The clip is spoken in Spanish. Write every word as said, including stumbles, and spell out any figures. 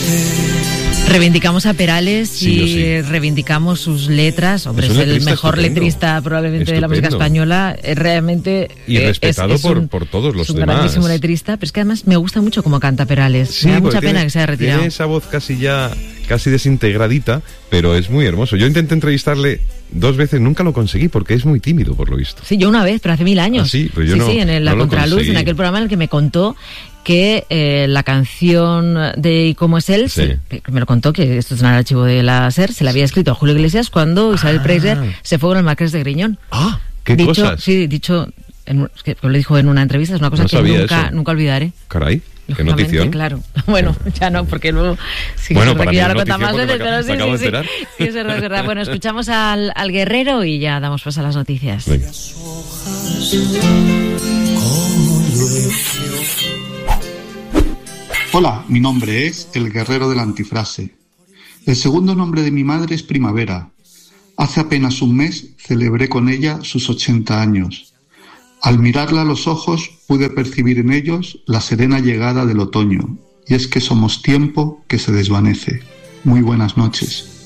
Reivindicamos a Perales sí, y sí. reivindicamos sus letras. Hombre, es, es el mejor estupendo. letrista probablemente estupendo. de la música española. Es realmente... Y eh, respetado es, es por, un, por todos los es un demás. grandísimo letrista, pero es que además me gusta mucho cómo canta Perales. Sí, me da mucha tiene, pena que se haya retirado. Tiene esa voz casi ya, casi desintegradita, pero es muy hermoso. Yo intenté entrevistarle dos veces, nunca lo conseguí porque es muy tímido, por lo visto. Sí, yo una vez, pero hace mil años. ¿Ah, sí? Pues yo sí, no, sí, en el, la no Contraluz, en aquel programa en el que me contó que eh, la canción de ¿Y cómo es él? Sí. Se, me lo contó, que esto es en el archivo de la SER, se la había escrito a Julio Iglesias cuando Isabel Ah. Preisler se fue con el Marqués de Griñón. ¡Ah! ¿Qué dicho, cosas? Sí, dicho, en, que lo dijo en una entrevista, es una cosa No que nunca, eso. nunca olvidaré. Caray, qué notición. Claro, bueno, ya no, porque luego sí, bueno, que para ya mí lo es contamos más notición veces, pero sí, me acabo sí, de enterar. sí, sí, es verdad, es verdad. Bueno, escuchamos al, al guerrero y ya damos paso a las noticias. Venga. Hola, mi nombre es El Guerrero de la Antifrase. El segundo nombre de mi madre es Primavera. Hace apenas un mes celebré con ella sus ochenta años. Al mirarla a los ojos pude percibir en ellos la serena llegada del otoño, y es que somos tiempo que se desvanece. Muy buenas noches.